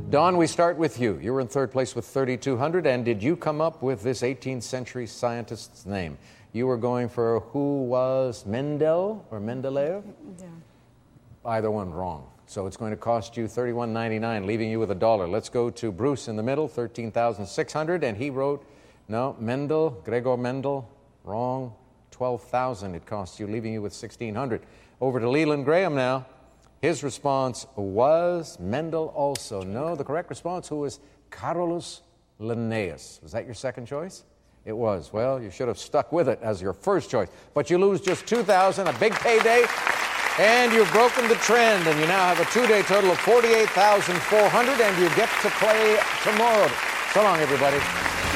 Don, we start with you. You were in third place with 3,200, and did you come up with this 18th century scientist's name? You were going for who was Mendel or Mendeleev? Yeah. Either one wrong. So it's going to cost you $31.99, leaving you with $1. Let's go to Bruce in the middle, 13,600, and he wrote, no, Mendel, Gregor Mendel, wrong, 12,000 it costs you, leaving you with 1,600. Over to Leland Graham now. His response was Mendel also. No, the correct response, who was Carolus Linnaeus. Was that your second choice? It was. Well, you should have stuck with it as your first choice. But you lose just 2,000, a big payday, and you've broken the trend, and you now have a two-day total of 48,400, and you get to play tomorrow. So long, everybody.